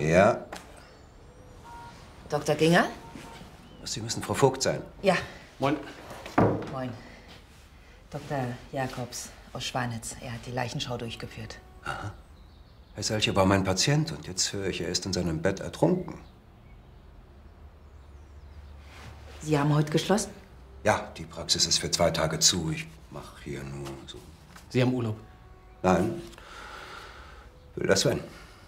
Ja. Dr. Ginger? Sie müssen Frau Vogt sein. Ja. Moin. Moin. Dr. Jakobs aus Schwanitz. Er hat die Leichenschau durchgeführt. Aha. Herr Selche war mein Patient und jetzt höre ich, er ist in seinem Bett ertrunken. Sie haben heute geschlossen? Ja, die Praxis ist für 2 Tage zu. Ich mache hier nur so. Sie haben Urlaub? Nein. Will das Sven?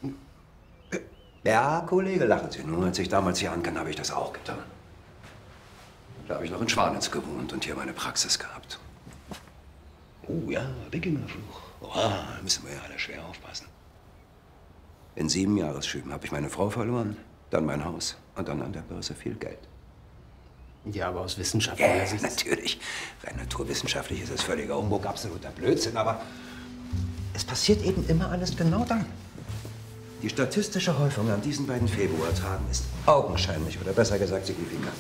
Ja, Kollege, lachen Sie nur. Als ich damals hier ankam, habe ich das auch getan. Da habe ich noch in Schwanitz gewohnt und hier meine Praxis gehabt. Oh ja, Beginnerfluch. Oh, da müssen wir ja alle schwer aufpassen. In 7 Jahresschüben habe ich meine Frau verloren, dann mein Haus und dann an der Börse viel Geld. Ja, aber aus wissenschaftlicher Sicht. Natürlich. Rein naturwissenschaftlich ist es völliger Humbug, absoluter Blödsinn, aber es passiert eben immer alles genau dann. Die statistische Häufung an diesen beiden Februartagen ist augenscheinlich oder besser gesagt signifikant.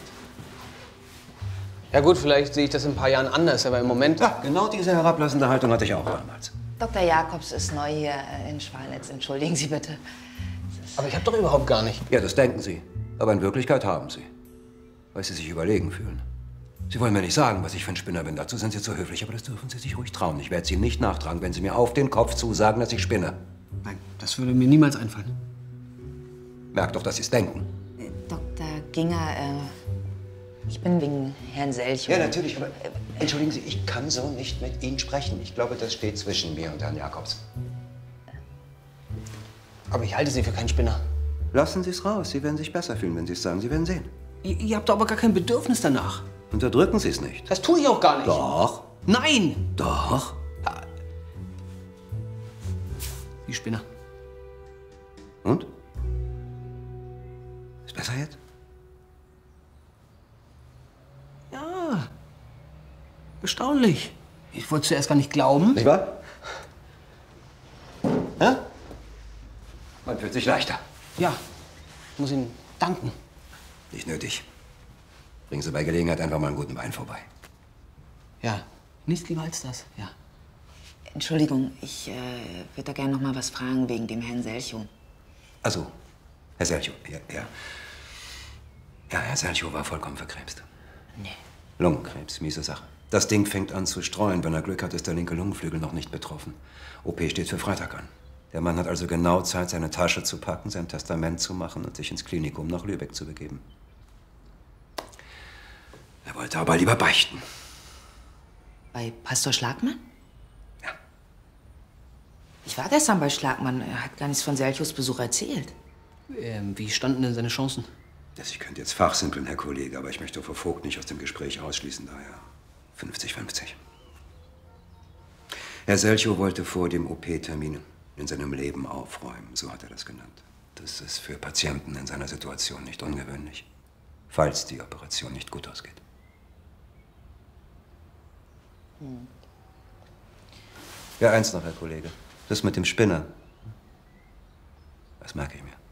Ja gut, vielleicht sehe ich das in ein paar Jahren anders, aber im Moment... Ja, genau diese herablassende Haltung hatte ich auch damals. Dr. Jakobs ist neu hier in Schwanitz. Entschuldigen Sie bitte. Aber ich habe doch überhaupt gar nicht... Ja, das denken Sie. Aber in Wirklichkeit haben Sie. Weil Sie sich überlegen fühlen. Sie wollen mir nicht sagen, was ich für ein Spinner bin. Dazu sind Sie zu höflich, aber das dürfen Sie sich ruhig trauen. Ich werde Sie nicht nachtragen, wenn Sie mir auf den Kopf zusagen, dass ich spinne. Nein, das würde mir niemals einfallen. Merkt doch, dass Sie es denken. Dr. Ginger, ich bin wegen Herrn Selchow. Ja, natürlich, aber entschuldigen Sie, ich kann so nicht mit Ihnen sprechen. Ich glaube, das steht zwischen mir und Herrn Jakobs. Aber ich halte Sie für keinen Spinner. Lassen Sie es raus. Sie werden sich besser fühlen, wenn Sie es sagen. Sie werden sehen. Ihr habt doch aber gar kein Bedürfnis danach. Unterdrücken Sie es nicht. Das tue ich auch gar nicht. Doch. Nein! Doch. Die Spinner. Und? Ist besser jetzt? Ja. Erstaunlich. Ich wollte zuerst gar nicht glauben. Nicht wahr? Hä? Man fühlt sich leichter. Ja. Ich muss Ihnen danken. Nicht nötig. Bringen Sie bei Gelegenheit einfach mal einen guten Wein vorbei. Ja. Nichts lieber als das. Ja. Entschuldigung, ich würde da gerne noch mal was fragen wegen dem Herrn Selchow. Also, Herr Selchow, ja. Ja, Herr Selchow war vollkommen verkrebst. Nee. Lungenkrebs, miese Sache. Das Ding fängt an zu streuen. Wenn er Glück hat, ist der linke Lungenflügel noch nicht betroffen. OP steht für Freitag an. Der Mann hat also genau Zeit, seine Tasche zu packen, sein Testament zu machen und sich ins Klinikum nach Lübeck zu begeben. Er wollte aber lieber beichten. Bei Pastor Schlagmann? Ja. Ich war gestern bei Schlagmann. Er hat gar nichts von Selchows Besuch erzählt. Wie standen denn seine Chancen? Ich könnte jetzt fachsimpeln, Herr Kollege, aber ich möchte Frau Vogt nicht aus dem Gespräch ausschließen, daher 50-50. Herr Selchow wollte vor dem OP-Termin in seinem Leben aufräumen, so hat er das genannt. Das ist für Patienten in seiner Situation nicht ungewöhnlich, falls die Operation nicht gut ausgeht. Ja, eins noch, Herr Kollege. Das mit dem Spinner. Das merke ich mir.